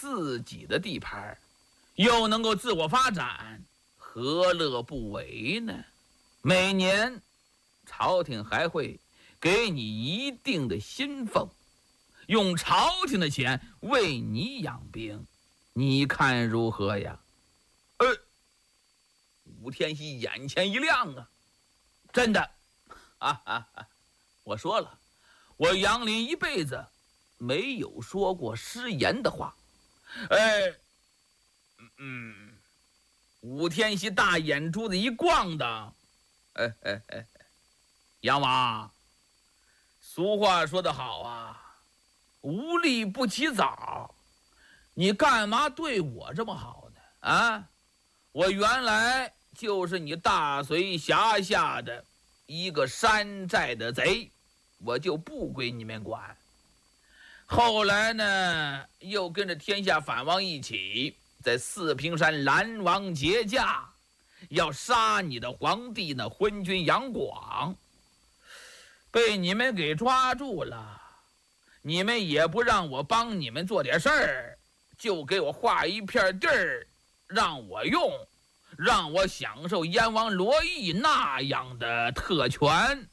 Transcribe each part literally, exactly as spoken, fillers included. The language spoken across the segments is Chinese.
自己的地盘，又能够自我发展，何乐不为呢？每年朝廷还会给你一定的薪俸，用朝廷的钱为你养兵，你看如何呀？呃，武天锡眼前一亮啊，真的，啊啊啊！我说了，我杨林一辈子没有说过失言的话。哎，嗯，武天锡大眼珠子一逛的，哎哎哎，杨王，俗话说得好啊，无利不起早。你干嘛对我这么好呢？啊，我原来就是你大隋辖下的一个山寨的贼，我就不归你们管。后来呢，又跟着天下反王一起在四平山拦王劫驾，要杀你的皇帝呢昏君杨广，被你们给抓住了。你们也不让我帮你们做点事儿，就给我划一片地儿让我用，让我享受燕王罗毅那样的特权。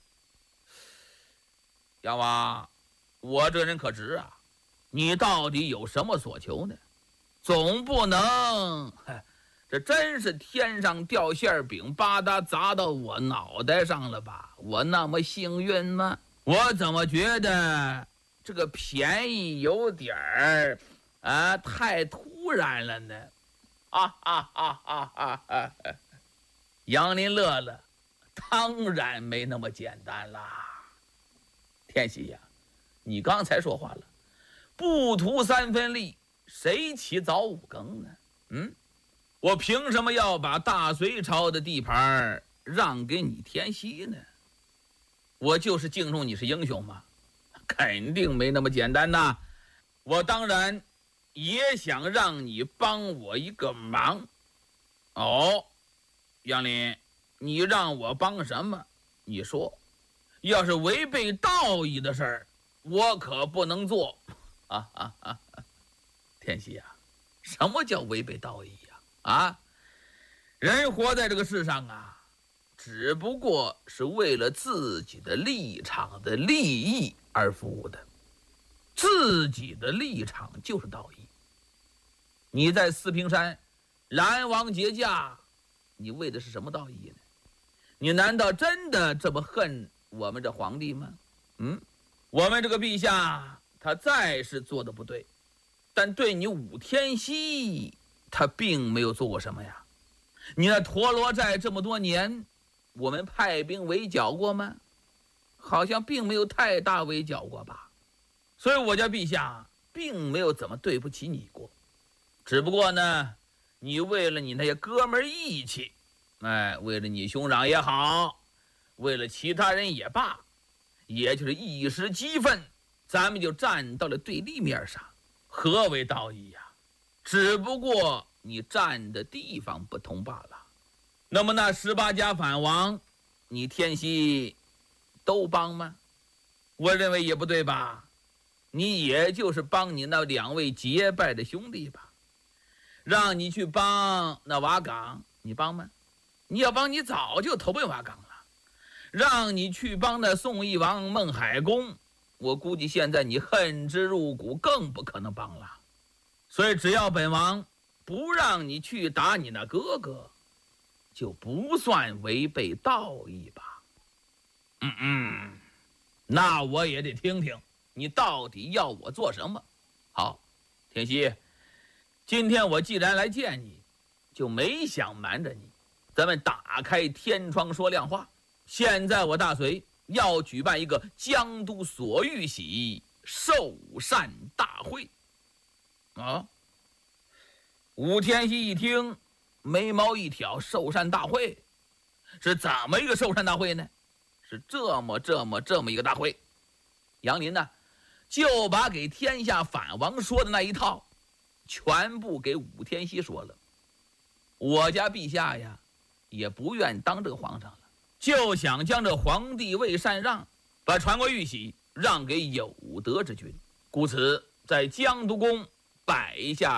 杨王，我这人可直啊，你到底有什么所求呢？总不能这真是天上掉馅饼吧嗒砸到我脑袋上了吧？我那么幸运吗？我怎么觉得这个便宜有点儿啊太突然了呢？啊哈哈哈哈哈！杨林乐了，当然没那么简单啦。天锡呀，你刚才说话了，不图三分利，谁起早五更呢？嗯，我凭什么要把大隋朝的地盘让给你天锡呢？我就是敬重你是英雄吗？肯定没那么简单呐。我当然也想让你帮我一个忙。哦，杨林，你让我帮什么？你说，要是违背道义的事儿，我可不能做。啊啊啊！天锡呀，什么叫违背道义呀？啊，人活在这个世上啊，只不过是为了自己的立场的利益而服务的，自己的立场就是道义。你在四平山拦王劫驾，你为的是什么道义呢？你难道真的这么恨我们这皇帝吗？嗯，我们这个陛下他再是做的不对，但对你武天锡他并没有做过什么呀。你那陀螺寨这么多年，我们派兵围剿过吗？好像并没有太大围剿过吧。所以我家陛下并没有怎么对不起你过，只不过呢，你为了你那些哥们义气，哎，为了你兄长也好，为了其他人也罢，也就是一时激愤，咱们就站到了对立面上。何为道义呀？只不过你站的地方不同罢了。那么那十八家反王，你天锡都帮吗？我认为也不对吧。你也就是帮你那两位结拜的兄弟吧。让你去帮那瓦岗，你帮吗？你要帮，你早就投奔瓦岗了。让你去帮那宋义王孟海公，我估计现在你恨之入骨，更不可能帮了。所以只要本王不让你去打你那哥哥，就不算违背道义吧。嗯嗯，那我也得听听你到底要我做什么。好，天锡，今天我既然来见你，就没想瞒着你，咱们打开天窗说亮话。现在我大隋要举办一个江都所欲喜寿善大会啊！武天锡一听，眉毛一挑，寿善大会是怎么一个寿善大会呢？是这么这么这么一个大会。杨林呢，就把给天下反王说的那一套全部给武天锡说了。我家陛下呀，也不愿当这个皇上了，就想将这皇帝位禅让，把传国玉玺让给有德之君。故此在江都宫摆下